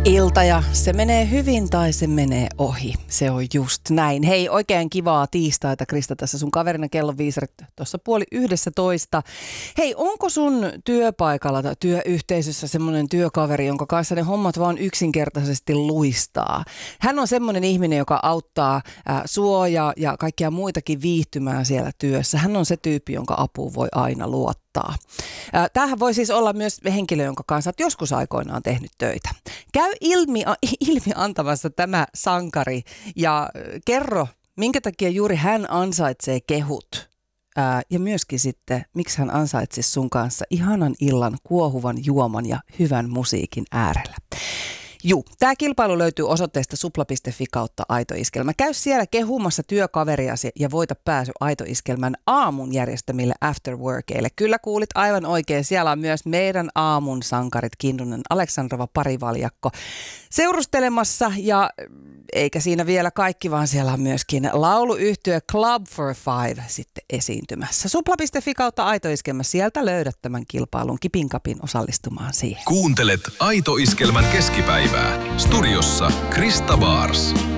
Ilta ja se menee hyvin tai se menee ohi. Se on just näin. Hei, oikein kivaa tiistaita, Krista, tässä sun kaverina kello 5 tuossa 10:30. Hei, onko sun työpaikalla tai työyhteisössä semmoinen työkaveri, jonka kanssa ne hommat vaan yksinkertaisesti luistaa? Hän on semmoinen ihminen, joka auttaa sua ja kaikkia muitakin viihtymään siellä työssä. Hän on se tyyppi, jonka apuun voi aina luottaa. Tämähän voi siis olla myös henkilö, jonka kanssa olet joskus aikoinaan tehnyt töitä. Käy ilmi antamassa tämä sankari ja kerro, minkä takia juuri hän ansaitsee kehut. Ja myöskin sitten, miksi hän ansaitsisi sun kanssa ihanan illan, kuohuvan juoman ja hyvän musiikin äärellä. Tämä kilpailu löytyy osoitteesta supla.fi/aitoiskelmä. Käy siellä kehumassa työkaveriasi ja voita pääsy Aitoiskelmän aamun järjestämille afterworkeille. Kyllä kuulit aivan oikein. Siellä on myös meidän aamun sankarit Kinnunen, Aleksandrova, Parivaljakko seurustelemassa. Ja eikä siinä vielä kaikki, vaan siellä on myöskin lauluyhtye Club for Five sitten esiintymässä. Supla.fi/aitoiskelmä. Sieltä löydät tämän kilpailun kipinkapin osallistumaan siihen. Kuuntelet Aitoiskelmän keskipäivää. Studiossa Krista Baars.